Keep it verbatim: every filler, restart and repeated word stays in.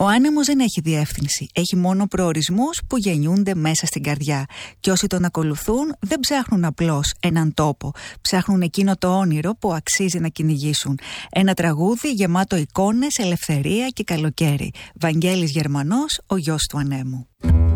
Ο άνεμος δεν έχει διεύθυνση, έχει μόνο προορισμούς που γεννιούνται μέσα στην καρδιά. Και όσοι τον ακολουθούν δεν ψάχνουν απλώς έναν τόπο, ψάχνουν εκείνο το όνειρο που αξίζει να κυνηγήσουν. Ένα τραγούδι γεμάτο εικόνες, ελευθερία και καλοκαίρι. Βαγγέλης Γερμανός, ο γιος του ανέμου.